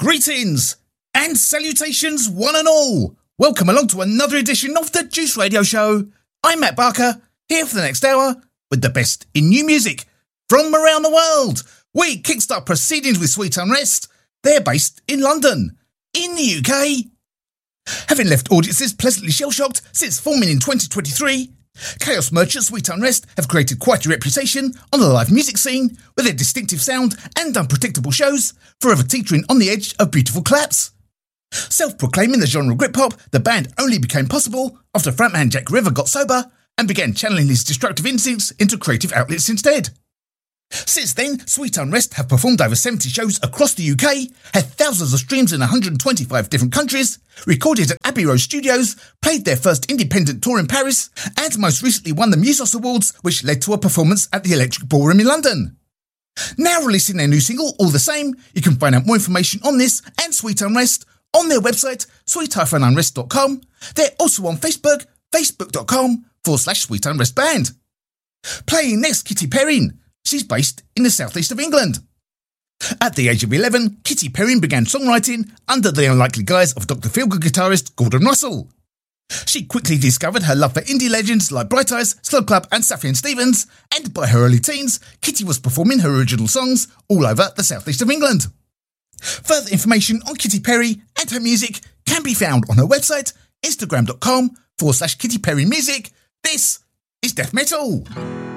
Greetings and salutations one and all. Welcome along to another edition of the Juice Radio Show. I'm Matt Barker, here for the next hour with the best in new music from around the world. We kickstart proceedings with Sweet Unrest. They're based in London, in the UK. Having left audiences pleasantly shell-shocked since forming in 2023, Chaos Merchant Sweet Unrest have created quite a reputation on the live music scene with their distinctive sound and unpredictable shows, forever teetering on the edge of beautiful claps. Self-proclaiming the genre of Britpop, the band only became possible after frontman Jack River got sober and began channeling his destructive instincts into creative outlets instead. Since then, Sweet Unrest have performed over 70 shows across the UK, had thousands of streams in 125 different countries, recorded at Abbey Road Studios, played their first independent tour in Paris, and most recently won the Musos Awards, which led to a performance at the Electric Ballroom in London. Now releasing their new single, All the Same, you can find out more information on this and Sweet Unrest on their website, sweet-unrest.com. They're also on Facebook, facebook.com/Sweet Unrest Band. Playing next, Kitty Perrin. She's based in the southeast of England. At the age of 11, Kitty Perrin began songwriting under the unlikely guise of Dr. Feelgood guitarist Gordon Russell. She quickly discovered her love for indie legends like Bright Eyes, Slow Club and Sufjan Stevens, and by her early teens, Kitty was performing her original songs all over the southeast of England. Further information on Kitty Perry and her music can be found on her website, instagram.com/Kitty Perry Music. This is Death Metal.